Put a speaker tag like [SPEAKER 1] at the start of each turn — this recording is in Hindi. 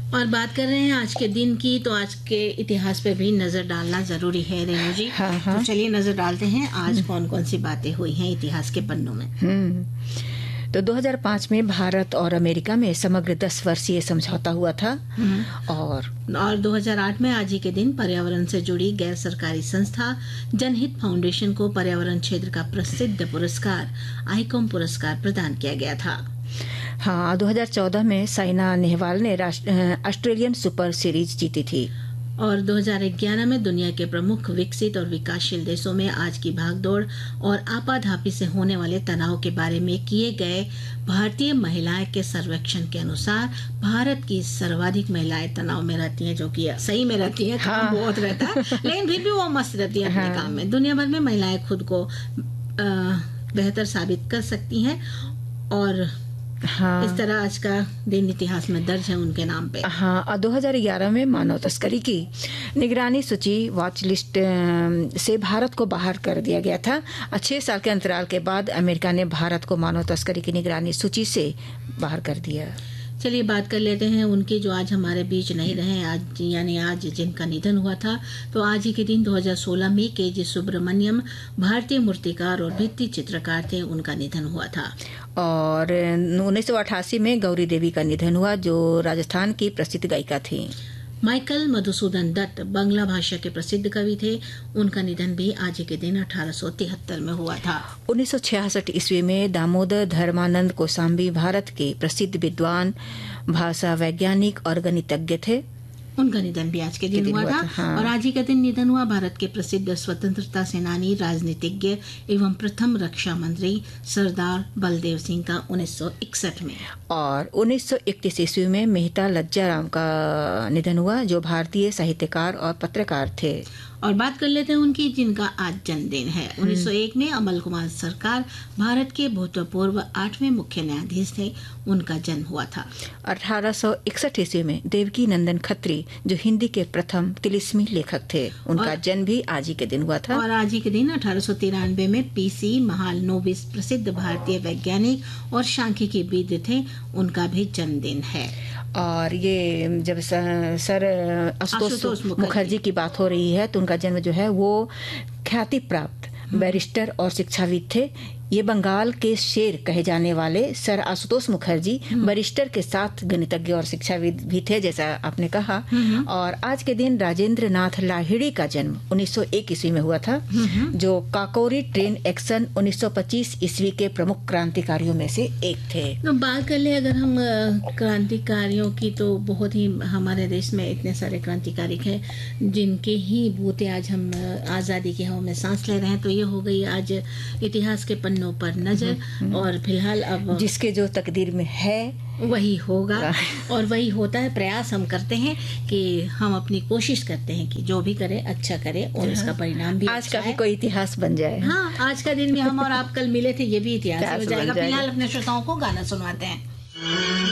[SPEAKER 1] और बात कर रहे हैं आज के दिन की, तो आज के इतिहास पे भी नजर डालना जरूरी है रेणु जी।
[SPEAKER 2] हाँ।
[SPEAKER 1] तो चलिए नजर डालते हैं आज कौन कौन सी बातें हुई हैं इतिहास के पन्नों में।
[SPEAKER 2] तो 2005 में भारत और अमेरिका में समग्र 10 वर्षीय समझौता हुआ था। और
[SPEAKER 1] 2008 में आज ही के दिन पर्यावरण से जुड़ी गैर सरकारी संस्था जनहित फाउंडेशन को पर्यावरण क्षेत्र का प्रसिद्ध पुरस्कार आइकॉम पुरस्कार प्रदान किया गया था।
[SPEAKER 2] हाँ, 2014 में साइना नेहवाल ने ऑस्ट्रेलियन सुपर सीरीज जीती थी।
[SPEAKER 1] और 2011 में दुनिया के प्रमुख विकसित और विकासशील देशों में आज की भागदौड़ और आपाधापी से होने वाले तनाव के बारे में किए गए भारतीय महिलाएं के सर्वेक्षण के अनुसार भारत की सर्वाधिक महिलाएं तनाव में रहती हैं, जो कि सही में रहती हैं। काम बहुत रहता है लेकिन फिर भी वो मस्त रहती है अपने काम में। दुनिया भर में महिलाएं खुद को बेहतर साबित कर सकती हैं और इस तरह आज का दिन इतिहास में दर्ज है उनके नाम पे।
[SPEAKER 2] हाँ, 2011 में मानव तस्करी की निगरानी सूची वॉच लिस्ट से भारत को बाहर कर दिया गया था। 6 साल के अंतराल के बाद अमेरिका ने भारत को मानव तस्करी की निगरानी सूची से बाहर कर दिया।
[SPEAKER 1] चलिए बात कर लेते हैं उनकी जो आज हमारे बीच नहीं रहे, आज जिनका निधन हुआ था। तो आज ही के दिन 2016 में के.जी. सुब्रमण्यम भारतीय मूर्तिकार और भित्ति चित्रकार थे, उनका निधन हुआ था।
[SPEAKER 2] और 1988 में गौरी देवी का निधन हुआ, जो राजस्थान की प्रसिद्ध गायिका थी।
[SPEAKER 1] माइकल मधुसूदन दत्त बांग्ला भाषा के प्रसिद्ध कवि थे, उनका निधन भी आज ही के दिन 1873 में हुआ था।
[SPEAKER 2] 1966 ईस्वी में दामोदर धर्मानंद कोसाम्बी भारत के प्रसिद्ध विद्वान, भाषा वैज्ञानिक और गणितज्ञ थे,
[SPEAKER 1] उनका निधन भी आज के दिन हुआ था।
[SPEAKER 2] हाँ।
[SPEAKER 1] और आज ही के दिन निधन हुआ भारत के प्रसिद्ध स्वतंत्रता सेनानी, राजनीतिज्ञ एवं प्रथम रक्षा मंत्री सरदार बलदेव सिंह का 1961 में।
[SPEAKER 2] और 1931 ईस्वी में मेहता लज्जाराम का निधन हुआ, जो भारतीय साहित्यकार और पत्रकार थे।
[SPEAKER 1] और बात कर लेते हैं उनकी जिनका आज जन्मदिन है। 1901 में अमल कुमार सरकार भारत के भूतपूर्व 8वें मुख्य न्यायाधीश थे, उनका जन्म हुआ था।
[SPEAKER 2] 1861 ईस्वी में देवकी नंदन खत्री, जो हिंदी के प्रथम तिलिस्मी लेखक थे, उनका जन्म भी आज ही के दिन हुआ था।
[SPEAKER 1] और आज ही के दिन 1893 में पीसी महालनोबिस प्रसिद्ध भारतीय वैज्ञानिक और सांख्यिकीविद थे, उनका भी जन्मदिन है।
[SPEAKER 2] और ये जब सर आशुतोष मुखर्जी की बात हो रही है, तो उनका जन्म जो है वो ख्याति प्राप्त बैरिस्टर और शिक्षाविद थे। ये बंगाल के शेर कहे जाने वाले सर आशुतोष मुखर्जी बैरिस्टर के साथ गणितज्ञ और शिक्षाविद भी थे, जैसा आपने कहा। और आज के दिन राजेंद्र नाथ लाहिड़ी का जन्म 1901 ईस्वी में हुआ था, जो काकोरी ट्रेन एक्शन 1925 ईस्वी के प्रमुख क्रांतिकारियों में से एक थे।
[SPEAKER 1] तो बात कर ले अगर हम क्रांतिकारियों की, तो बहुत ही हमारे देश में इतने सारे क्रांतिकारी हैं जिनके ही बूते आज हम आज़ादी की हवा में सांस ले रहे हैं। तो ये हो गई आज इतिहास के पर नजर। और फिलहाल अब
[SPEAKER 2] जिसके जो तकदीर में है
[SPEAKER 1] वही होगा और वही होता है। प्रयास हम करते हैं कि हम अपनी कोशिश करते हैं कि जो भी करे अच्छा करे और उसका परिणाम भी
[SPEAKER 2] आज
[SPEAKER 1] अच्छा
[SPEAKER 2] का भी कोई इतिहास बन जाए।
[SPEAKER 1] हाँ, आज का दिन में हम और आप कल मिले थे, ये भी इतिहास हो जाएगा। फिलहाल अपने श्रोताओं को गाना सुनवाते हैं।